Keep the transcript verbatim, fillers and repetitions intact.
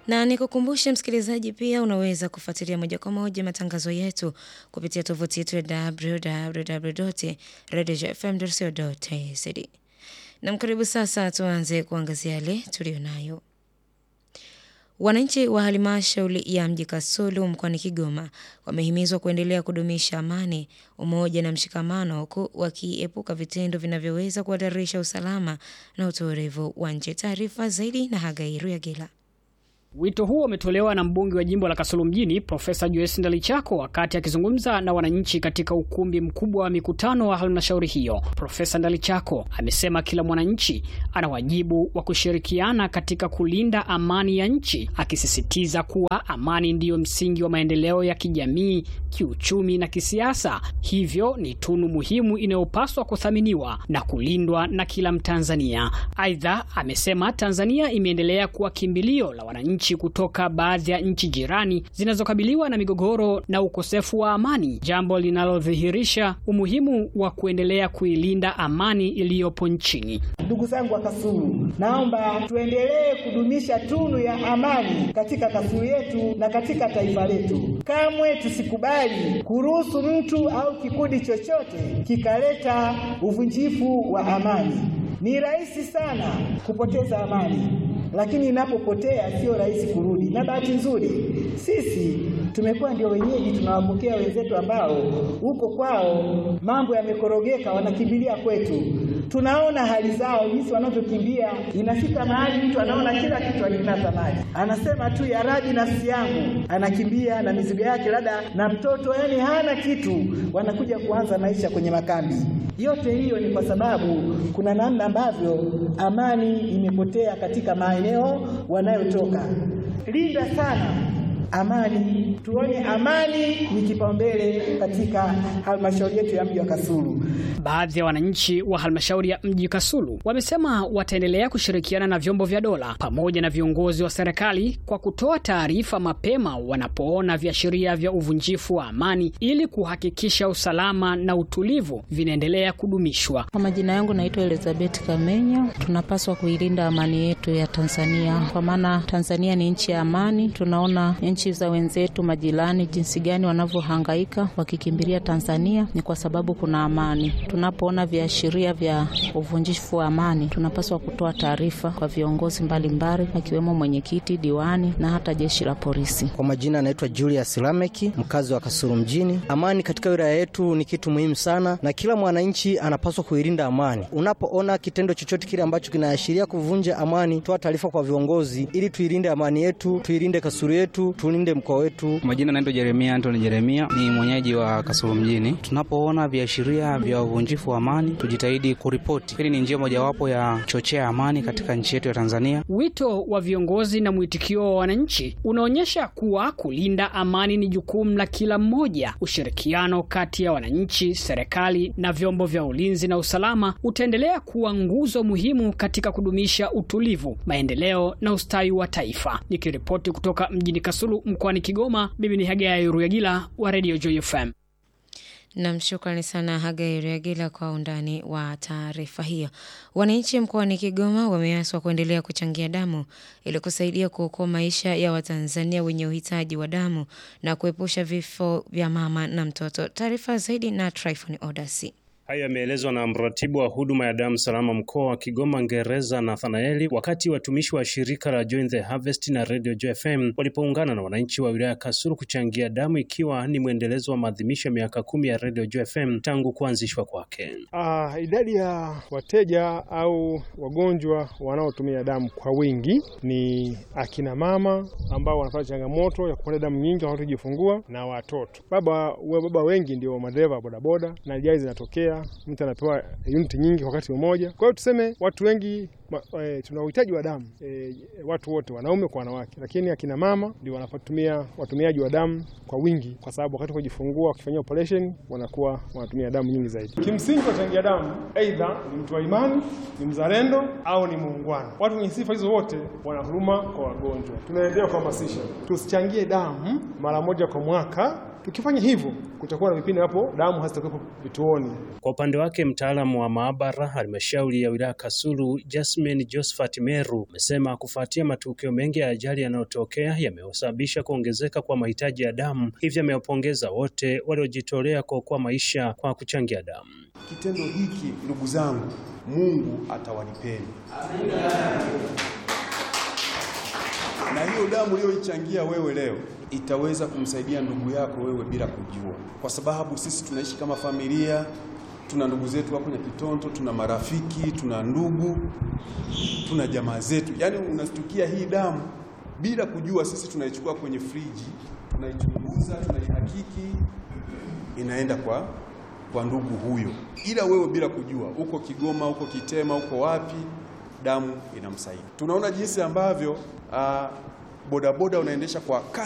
Na nikukumbushe msikilizaji pia unaweza kufuatilia moja kwa moja matangazo yetu kupitia tovuti yetu ya w w w dot radio j f m dot co dot t z. Na mkaribu sasa tuanze kuangazia yale tulionayo. Wananchi wa halmashauri ya mji Kasulu mkoani Kigoma wamehimizwa kuendelea kudumisha amani, umoja na mshikamano huku wakiepuka vitendo vinavyoweza kuhatarisha usalama na utulivu wa nchi. Taarifa zaidi na Hagai Ruyagila. Wito huo umetolewa na mbunge wa jimbo la Kasulu mjini Profesa Joyce Ndalichako wakati akizungumza na wananchi katika ukumbi mkubwa wa mikutano wa halmashauri hiyo. Profesa Ndalichako amesema kila mwananchi ana wajibu wa kushirikiana katika kulinda amani ya nchi, akisisitiza kuwa amani ndiyo msingi wa maendeleo ya kijamii, kiuchumi na kisiasa. Hivyo ni tunu muhimu inayopaswa kuthaminiwa na kulindwa na kila Mtanzania. Aidha, amesema Tanzania imeendelea kuwa kimbilio la wananchi kutoka baadhi ya nchi jirani zinazokabiliwa na migogoro na ukosefu wa amani, jambo linalodhihirisha umuhimu wa kuendelea kuilinda amani iliyopo nchini. Ndugu zangu wa Kasulu, naomba tuendelee kudumisha tunu ya amani katika Kasulu yetu na katika taifa letu. Kamwe tusikubali kuruhusu mtu au kikundi chochote kikaleta uvunjifu wa amani. Ni rahisi sana kupoteza amani, lakini inapopotea sio rahisi kurudi. Na bahati nzuri sisi tumekuwa ndio wenyeji, tunawapokea wenzetu ambao huko kwao mambo yamekorogeka, wanakimbilia kwetu. Tunaona hali zao jinsi wanavyokimbia, inafika mahali mtu anaona kila kitu alina thamani, anasema tu ya Rabbi nafsi yangu, anakimbia na mizigo yake labda na mtoto, yani hana kitu, wanakuja kuanza maisha kwenye makambi. Yote hiyo ni kwa sababu kuna namna ambavyo amani imepotea katika maeneo wanayotoka. Linda sana amani, tuone amani ni kipaumbele katika halmashauri yetu ya mji wa Kasulu. Baadhi ya wananchi wa halmashauri ya mji Kasulu wamesema wataendelea kushirikiana na vyombo vya dola pamoja na viongozi wa serikali kwa kutoa taarifa mapema wanapoona viashiria vya uvunjifu wa amani ili kuhakikisha usalama na utulivu vinaendelea kudumishwa. Kwa majina yangu naitwa Elizabeth Kamenyo. Tunapaswa kuilinda amani yetu ya Tanzania kwa maana Tanzania ni nchi ya amani. Tunaona nchi za wenzetu majirani jinsi gani wanavyohangaika wakikimbilia Tanzania, ni kwa sababu kuna amani. Tunapoona viashiria vya uvunjifu wa amani, tunapaswa kutoa taarifa kwa viongozi mbalimbali akiwemo mwenyekiti, diwani na hata jeshi la polisi. Kwa majina naitwa Julius Lameki, mkazi wa Kasulu mjini. Amani katika wilaya yetu ni kitu muhimu sana na kila mwananchi anapaswa kuilinda amani. Unapoona kitendo chochote kile ambacho kinaashiria kuvunja amani, toa taarifa kwa viongozi ili tuilinde amani yetu, tuilinde Kasulu yetu, tulinde mkoa wetu. Majina naitwa Jeremia Anthony Jeremia, ni mwenyeji wa Kasulu mjini. Tunapoona viashiria vya uvunjifu wa amani, tujitahidi kuripoti. Hili ni njia mojawapo ya chochea amani katika nchi yetu ya Tanzania. Wito wa viongozi na mwitikio wa wananchi unaonyesha kuwa kulinda amani ni jukumu la kila mmoja. Ushirikiano kati ya wananchi, serikali na vyombo vya ulinzi na usalama utaendelea kuwa nguzo muhimu katika kudumisha utulivu, maendeleo na ustawi wa taifa. Nikiripoti kutoka mjini Kasulu mkoani Kigoma, mimi ni Hagai Ruyagila wa Radio Joy F M. Na shukrani sana Hagai Ruyagila kwa undani wa taarifa hiyo. Wananchi mkoani Kigoma wameaswa kuendelea kuchangia damu ili kusaidia kuokoa maisha ya Watanzania wenye uhitaji wa damu na kuepusha vifo vya mama na mtoto. Taarifa zaidi na Tryphon Odasi. Haya yameelezwa na mratibu wa huduma ya damu salama mkoa wa Kigoma Ngereza Nathanaeli wakati watumishi wa shirika la Join the Harvest na Radio Joy F M walipoungana na wananchi wa wilaya Kasulu kuchangia damu, ikiwa ni mwendelezo wa maadhimisho ya miaka kumi ya Radio Joy F M tangu kuanzishwa kwake. Ah, idadi ya wateja au wagonjwa wanaotumia damu kwa wingi ni akina mama ambao wanapata changamoto ya kupata damu nyingi wakati kujifungua na watoto. Baba wa baba wengi ndio madereva bodaboda na ajali zinatokea, mtu anapewa unit nyingi wakati mmoja. Kwa hiyo tuseme watu wengi e, tuna uhitaji wa damu, e, watu wote, wanaume kwa wanawake, lakini akina mama ndio wanatumia watumiaji wa damu kwa wingi, kwa sababu wakati kujifungua wakifanyia operation wanakuwa wanatumia damu nyingi zaidi. Kimsingi wachangia damu aidha ni mtu wa imani, ni mzalendo au ni muungwana. Watu wenye sifa hizo wote wana huruma kwa wagonjwa. Tunaendelea kuhamasisha tusichangie damu mara moja kwa mwaka, Tukifanya hivyo, kutakuwa na vipindi hapo damu hazitakuwepo vituoni. Kwa upande wake, mtaalamu wa maabara halmashauri ya wilaya Kasulu, Jasmine Josephat Meru, amesema kufuatia matukio mengi ya ajali yanayotokea yamesababisha kuongezeka kwa mahitaji ya damu, hivyo amewapongeza wote waliojitolea kuokoa maisha kwa kuchangia damu. Kitendo hiki, ndugu zangu, Mungu atawalipeni. Na hiyo damu uliyoichangia wewe leo itaweza kumsaidia ndugu yako wewe bila kujua, kwa sababu sisi tunaishi kama familia, tuna ndugu zetu wako kwenye Kitonto, tuna marafiki, tuna ndugu, tuna jamaa zetu. Yaani unastukia hii damu bila kujua, sisi tunaichukua kwenye friji, tunaichunguza, tunaihakiki, inaenda kwa kwa ndugu huyo. Ila wewe bila kujua, uko Kigoma, uko Kitema, uko wapi, damu inamsaidia. Tunaona jinsi ambavyo uh, bodaboda unaendesha kwa kasi.